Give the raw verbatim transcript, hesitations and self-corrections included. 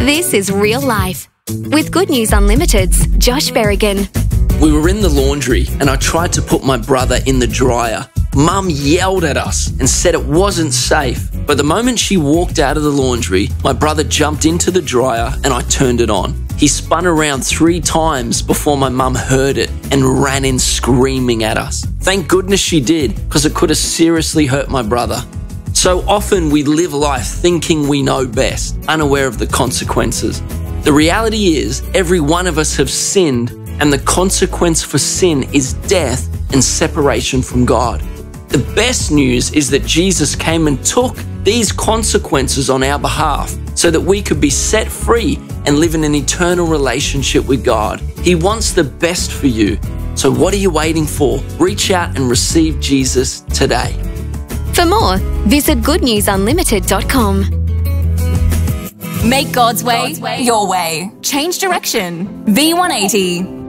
This is real life. With Good News Unlimited's Josh Berrigan. We were in the laundry and I tried to put my brother in the dryer. Mum yelled at us and said it wasn't safe. But the moment she walked out of the laundry, my brother jumped into the dryer and I turned it on. He spun around three times before my mum heard it and ran in screaming at us. Thank goodness she did, because it could have seriously hurt my brother. So often we live life thinking we know best, unaware of the consequences. The reality is, every one of us have sinned, and the consequence for sin is death and separation from God. The best news is that Jesus came and took these consequences on our behalf so that we could be set free and live in an eternal relationship with God. He wants the best for you. So what are you waiting for? Reach out and receive Jesus today. For more, visit good news unlimited dot com. Make God's way, God's way your way. Change direction. V one eighty.